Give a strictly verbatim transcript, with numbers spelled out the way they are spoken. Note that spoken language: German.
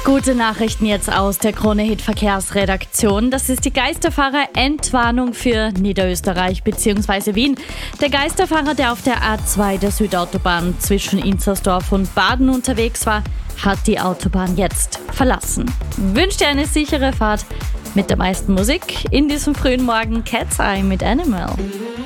Gute Nachrichten jetzt aus der Krone-Hit Verkehrsredaktion. Das ist die Geisterfahrer-Entwarnung für Niederösterreich bzw. Wien. Der Geisterfahrer, der auf der A zwei der Südautobahn zwischen Inzersdorf und Baden unterwegs war, hat die Autobahn jetzt verlassen. Wünscht dir eine sichere Fahrt mit der meisten Musik in diesem frühen Morgen. Cat's Eye mit Animal.